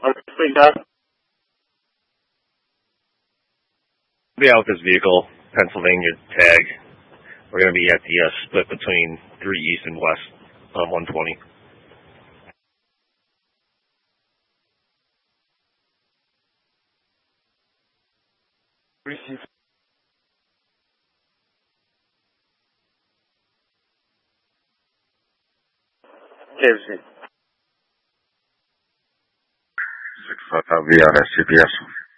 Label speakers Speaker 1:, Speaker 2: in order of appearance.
Speaker 1: Speak up.
Speaker 2: Be out with this vehicle, Pennsylvania tag. We're going to be at the split between 3 East and West on 120.
Speaker 1: Receive. KFC.
Speaker 3: 6 I'll be on SCPS.